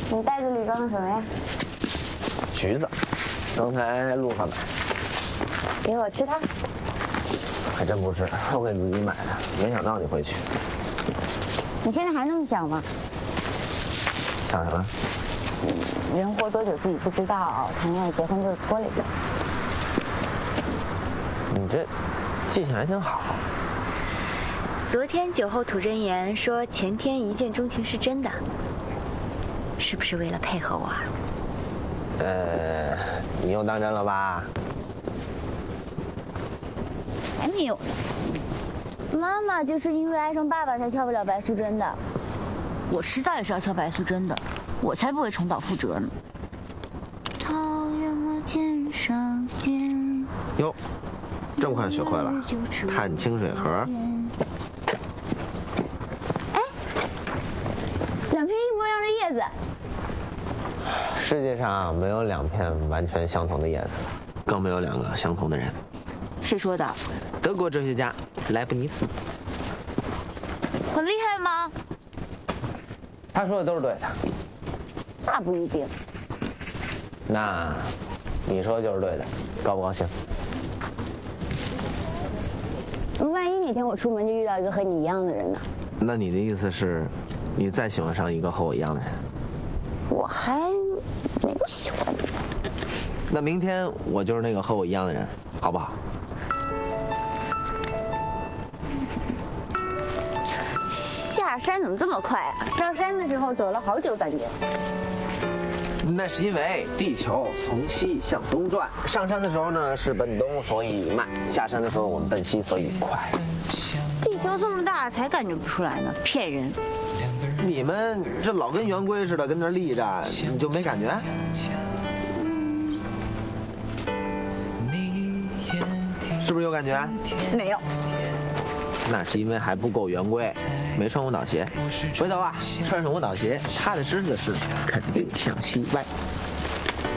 你袋子里装的什么呀？ 橘子，刚才路上买。 给我吃它。 还真不是，我给自己买的，没想到你会去。 你现在还那么想吗？ 想什么？ 人活多久自己不知道，谈恋爱结婚就是拖累的。 你这记性还挺好。 昨天酒后吐真言，说前天一见钟情是真的，是不是为了配合我啊？ 你又当真了吧？ 还没有呢。妈妈就是因为爱上爸爸才跳不了白素贞的。 我迟早也是要跳白素贞的，我才不会重蹈覆辙呢。桃源我肩上肩。 哟，这么快学会了？探清水河。 哎，两片一模一样的叶子。 世界上没有两片完全相同的叶子，更没有两个相同的人。 谁说的？ 德国哲学家莱布尼茨。 很厉害吗？ 他说的都是对的。 那不一定。 那你说的就是对的，高不高兴？ 万一哪天我出门就遇到一个和你一样的人呢？ 那你的意思是，你再喜欢上一个和我一样的人？ 我还没有喜欢你。 那明天我就是那个和我一样的人，好不好？ 下山怎么这么快啊？上山的时候走了好久感觉。 那是因为地球从西向东转，上山的时候呢是奔东，所以慢；下山的时候我们奔西，所以快。 地球这么大，才感觉不出来呢，骗人！ 你们这老跟圆规似的跟那立着，你就没感觉？是不是有感觉？ 没有。 那是因为还不够圆规，没穿舞蹈鞋。回头啊，穿上舞蹈鞋，踏踏实实的是肯定向西歪。